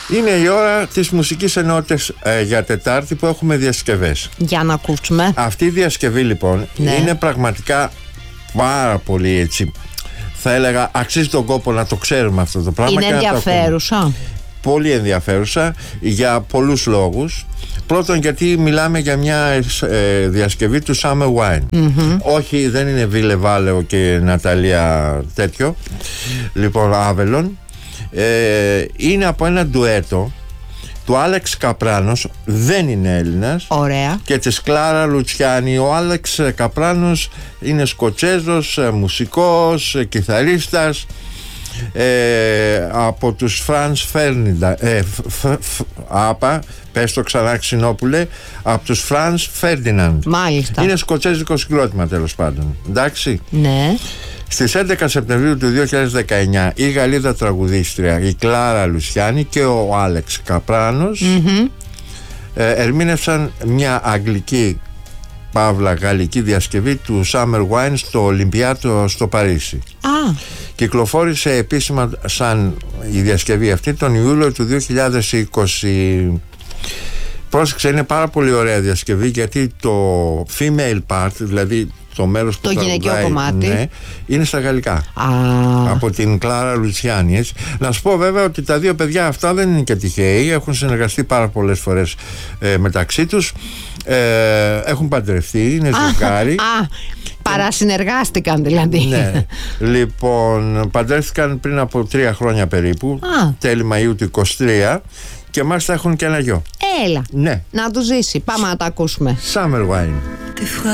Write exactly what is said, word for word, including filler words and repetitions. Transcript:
Είναι η ώρα της μουσικής ενότητας ε, για Τετάρτη που έχουμε διασκευές. Για να ακούσουμε. Αυτή η διασκευή λοιπόν ναι. είναι πραγματικά πάρα πολύ έτσι. Θα έλεγα αξίζει τον κόπο να το ξέρουμε αυτό το πράγμα. Είναι ενδιαφέρουσα. Πολύ ενδιαφέρουσα για πολλούς λόγους. Πρώτον, γιατί μιλάμε για μια ε, διασκευή του Summer Wine. Mm-hmm. Όχι, δεν είναι Βίλε Βάλεο και Ναταλία τέτοιο. Λοιπόν, Άβελον. Ε, είναι από ένα ντουέτο του Άλεξ Καπράνος, δεν είναι Έλληνας. Ωραία. Και της Κλάρα Λουτσιάνη. Ο Άλεξ Καπράνος είναι Σκοτσέζος, μουσικός, κιθαρίστας. Ε, από τους Φρανς Φέρνιντα ε, φ, φ, άπα, πες το ξανά Ξινόπουλε, από τους Φρανς Φέρντιναντ. Μάλιστα. Είναι σκοτσέζικο συγκρότημα τέλος πάντων. Εντάξει. Ναι. Στις έντεκα Σεπτεμβρίου του δύο χιλιάδες δεκαεννιά η Γαλλίδα τραγουδίστρια η Κλάρα Λουσιάνη και ο Άλεξ Καπράνος mm-hmm. ε, ερμήνευσαν μια αγγλική παύλα γαλλική διασκευή του Summer Wine στο Ολυμπιάτο στο Παρίσι. Ah. Κυκλοφόρησε επίσημα σαν η διασκευή αυτή τον Ιούλιο του δύο χιλιάδες είκοσι. Πρόσεξε, είναι πάρα πολύ ωραία διασκευή γιατί το female part, δηλαδή το μέρος που το γυναικείο κομμάτι, ναι, είναι στα γαλλικά. Ah. Από την Κλάρα Λουτσιάνη. Να σου πω βέβαια ότι τα δύο παιδιά αυτά δεν είναι και τυχαίοι. Έχουν συνεργαστεί πάρα πολλές φορές ε, μεταξύ τους. Ε, έχουν παντρευτεί, είναι ζευγάρι. Α, παρασυνεργάστηκαν δηλαδή. Ναι. Λοιπόν, παντρεύτηκαν πριν από τρία χρόνια περίπου. Α. Τέλη Μαΐου του είκοσι τρία. Και μάλιστα έχουν και ένα γιο. Έλα. Ναι. Να του ζήσει. Πάμε να τα ακούσουμε. Summer Wine.